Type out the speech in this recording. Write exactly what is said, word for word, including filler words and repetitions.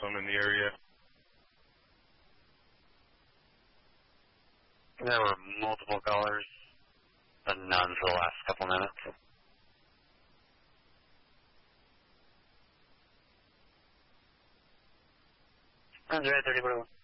phone in the area? There were multiple callers, but none for the last couple minutes. Roger, thirty,